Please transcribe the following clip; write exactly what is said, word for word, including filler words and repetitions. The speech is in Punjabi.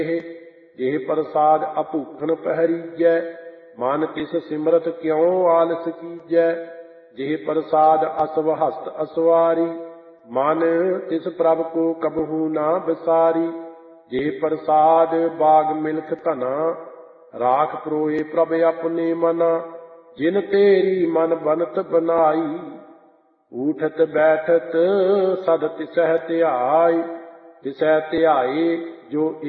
ਜਿਹ ਪ੍ਰਸਾਦ ਅਭੂਖਣ ਪਹਿਰੀਜੈ, ਮਨ ਤਿਸ ਸਿਮਰਤ ਕਿਉ ਆਲਸ ਕੀਜੈ। ਜਿਹ ਪ੍ਰਸਾਦ ਅਸਵ ਹਸਤ ਅਸਵਾਰੀ, ਮਨ ਤਿਸ ਪ੍ਰਭ ਕੋ ਕਬਹੂ ਨਾ ਵਿਸਾਰੀ। ਜਿਹ ਪ੍ਰਸਾਦ ਬਾਗ ਮਿਲਖ ਧਨਾ, ਰਾਖ ਪਰੋਏ ਪ੍ਰਭ ਆਪਣੇ ਮਨਾ। ਜਿਨ ਤੇਰੀ ਮਨ ਬਨਤ ਬਨਾਈ, ਊਠਤ ਬੈਠਤ ਸਦ ਤਿਸਹਿ ਧਿਆਈ। ਤਿਸਹਿ ਧਿਆਏ ਜੋ